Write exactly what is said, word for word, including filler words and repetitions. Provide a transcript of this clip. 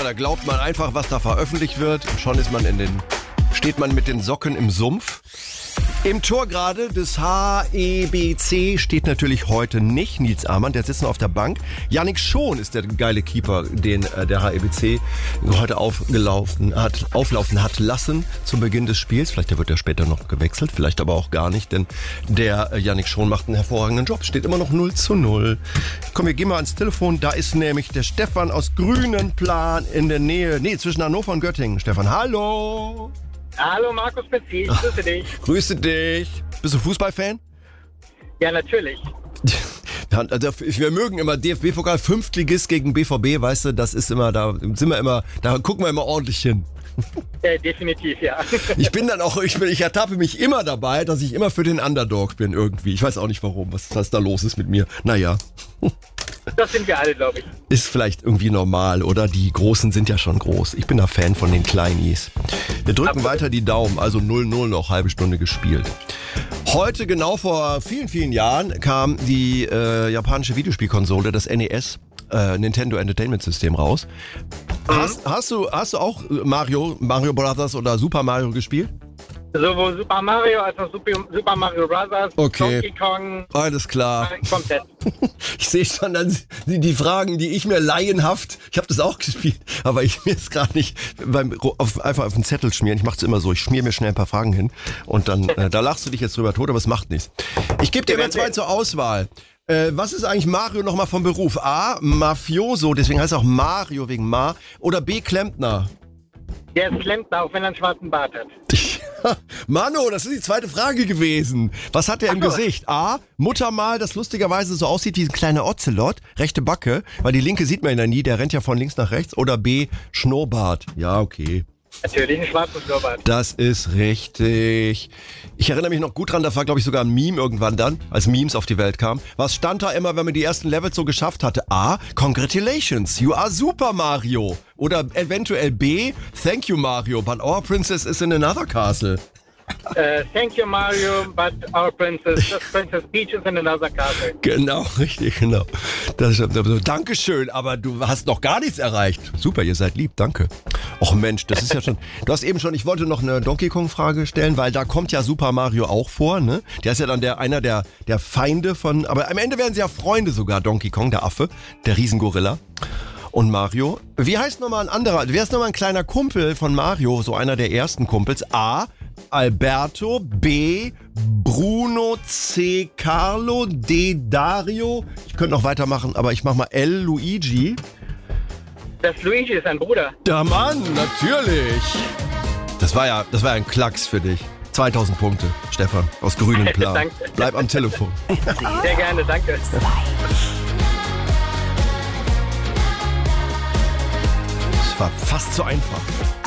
Manchmal da glaubt man einfach, was da veröffentlicht wird. Und schon ist man in den, steht man mit den Socken im Sumpf. Im Tor gerade des H E B C steht natürlich heute nicht Nils Amann, der sitzt noch auf der Bank. Yannick Schon ist der geile Keeper, den äh, der H E B C heute aufgelaufen hat, auflaufen hat lassen zum Beginn des Spiels. Vielleicht wird er später noch gewechselt, vielleicht aber auch gar nicht, denn der äh, Yannick Schon macht einen hervorragenden Job. Steht immer noch null zu null. Komm, wir gehen mal ans Telefon. Da ist nämlich der Stefan aus Grünenplan in der Nähe, nee, zwischen Hannover und Göttingen. Stefan, hallo! Hallo Markus Bezzi, ich grüße dich. Grüße dich. Bist du Fußballfan? Ja, natürlich. Also wir mögen immer D F B-Pokal, Fünftligist gegen B V B, weißt du, das ist immer, da sind wir immer, da gucken wir immer ordentlich hin. Ja, definitiv, ja. Ich bin dann auch, ich, bin, ich ertappe mich immer dabei, dass ich immer für den Underdog bin irgendwie. Ich weiß auch nicht warum, was, was da los ist mit mir. Naja. Das sind wir alle, glaube ich. Ist vielleicht irgendwie normal, oder? Die Großen sind ja schon groß. Ich bin da Fan von den Kleinies. Wir drücken Absolut. weiter die Daumen, also null null noch, halbe Stunde gespielt. Heute, genau vor vielen, vielen Jahren, kam die äh, japanische Videospielkonsole, das N E S, äh, Nintendo Entertainment System, raus. Mhm. Hast, hast, du, hast du auch Mario, Mario Brothers oder Super Mario gespielt? Sowohl Super Mario als auch Super Mario Brothers, okay. Donkey Kong. Alles klar. Komplett. Ich sehe schon dann die, die Fragen, die ich mir laienhaft, ich habe das auch gespielt, aber ich mir jetzt gerade nicht beim auf, einfach auf den Zettel schmieren. Ich mache es immer so, ich schmier mir schnell ein paar Fragen hin und dann, äh, da lachst du dich jetzt drüber tot, aber es macht nichts. Ich gebe dir mal zwei zur Auswahl. Äh, was ist eigentlich Mario nochmal vom Beruf? A, Mafioso, deswegen heißt er auch Mario wegen Ma, oder B, Klempner? Der ist Klempner, auch wenn er einen schwarzen Bart hat. Mano, das ist die zweite Frage gewesen. Was hat er im Ach so. Gesicht? A, Muttermal, das lustigerweise so aussieht wie ein kleiner Ocelot, rechte Backe, weil die linke sieht man ja nie, der rennt ja von links nach rechts. Oder B, Schnurrbart. Ja, okay. Natürlich ein schwarzes Schnurrbart. Das ist richtig. Ich erinnere mich noch gut dran, da war glaube ich sogar ein Meme irgendwann dann, als Memes auf die Welt kamen. Was stand da immer, wenn man die ersten Levels so geschafft hatte? A, Congratulations, you are Super Mario. Oder eventuell B, Thank you Mario, but our princess is in another castle. Uh, thank you Mario, but our princess, just Princess Peach is in another castle. Genau, richtig, genau. Das, das, Dankeschön, aber du hast noch gar nichts erreicht. Super, ihr seid lieb, danke. Och Mensch, das ist ja schon, du hast eben schon, ich wollte noch eine Donkey Kong Frage stellen, weil da kommt ja Super Mario auch vor, ne? Der ist ja dann der, einer der, der Feinde von, aber am Ende werden sie ja Freunde sogar, Donkey Kong, der Affe, der Riesengorilla. Und Mario. Wie heißt nochmal ein anderer, wer ist nochmal ein kleiner Kumpel von Mario, so einer der ersten Kumpels? A, Alberto, B, Bruno, C, Carlo, D, Dario. Ich könnte noch weitermachen, aber ich mach mal L, Luigi. Das Luigi ist ein Bruder. Der Mann, natürlich. Das war ja, das war ja ein Klacks für dich. zweitausend Punkte, Stefan, aus Grünenplan. Danke. Bleib am Telefon. Sehr gerne, danke. Das war fast zu einfach.